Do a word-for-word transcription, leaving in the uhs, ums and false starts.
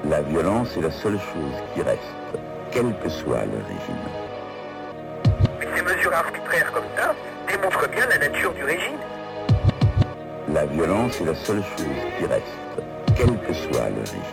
La violence est la seule chose qui reste, quel que soit le régime. Mais ces mesures arbitraires comme ça démontrent bien la nature du régime. La violence est la seule chose qui reste, quel que soit le régime.